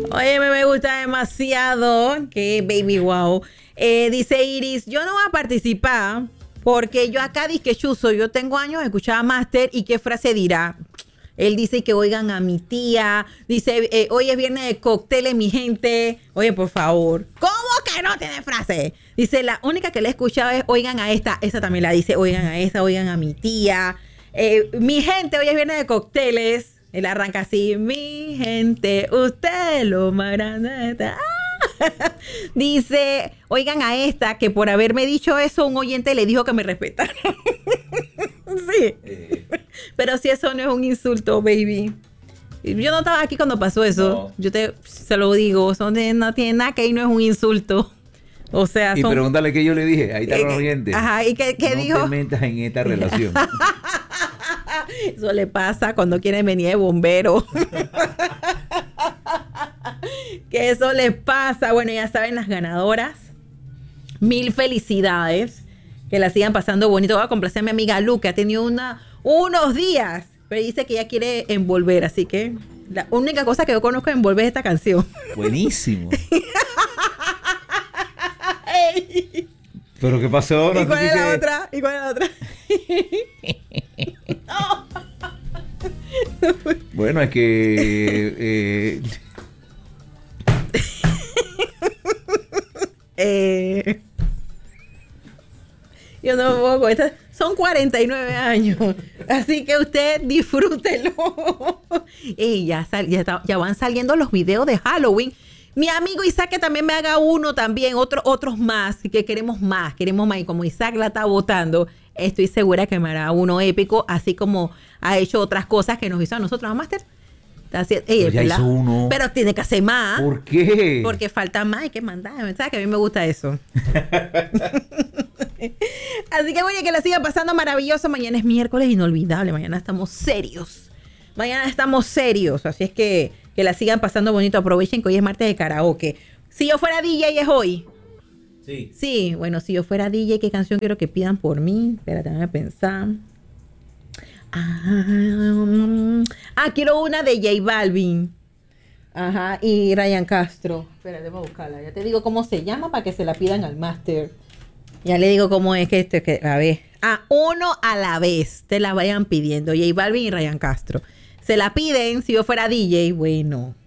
Oye, me gusta demasiado. Que baby wow. Dice Iris, yo no voy a participar porque yo acá dije chuzo, yo tengo años de escuchar a Master y qué frase dirá. Él dice que oigan a mi tía. Dice, hoy es viernes de cócteles, mi gente. Oye, por favor. ¿Cómo que no tiene frase? Dice, la única que le he escuchado es oigan a esta. Esa también la dice, oigan a esta, oigan a mi tía. Mi gente, hoy es viernes de cócteles. Él arranca así, mi gente, usted lo más grande. Dice, oigan a esta, que por haberme dicho eso, un oyente le dijo que me respetara. Sí. Pero si eso no es un insulto, baby. Yo no estaba aquí cuando pasó eso. No. Se lo digo, no tiene nada que ir, no es un insulto. O sea, y pregúntale qué yo le dije. Ahí está el oyente. Ajá, ¿y qué dijo? No te metas en esta relación. Eso le pasa cuando quieren venir de bombero. Que eso les pasa. Bueno, ya saben, las ganadoras. 1000 felicidades. Que la sigan pasando bonito. Voy a complacer a mi amiga Lu, que ha tenido unos días. Pero dice que ella quiere envolver. Así que la única cosa que yo conozco es envolver esta canción. Buenísimo. ¿Pero qué pasó? ¿Y cuál es la otra? Bueno, es que... yo no me puedo con esta. Son 49 años. Así que usted disfrútelo. Ya van saliendo los videos de Halloween. Mi amigo Isaac, que también me haga uno también, otros más, que queremos más. Y como Isaac la está votando, estoy segura que me hará uno épico, así como ha hecho otras cosas que nos hizo a nosotros, ¿no, Master? Pero ya hizo uno. Pero tiene que hacer más. ¿Por qué? Porque falta más, hay que mandar. ¿Sabes que a mí me gusta eso? Así que bueno, que la siga pasando maravilloso. Mañana es miércoles inolvidable. Mañana estamos serios. Así es que la sigan pasando bonito. Aprovechen que hoy es martes de karaoke. Si yo fuera DJ, ¿es hoy? Sí. Sí, bueno, si yo fuera DJ, ¿qué canción quiero que pidan por mí? Espérate, déjame pensar. Quiero una de J Balvin. Ajá, y Ryan Castro. Espérate, voy a buscarla. Ya te digo cómo se llama para que se la pidan al máster. Ya le digo cómo es que a ver. Uno a la vez. Te la vayan pidiendo. J Balvin y Ryan Castro. Se la piden si yo fuera DJ. Bueno.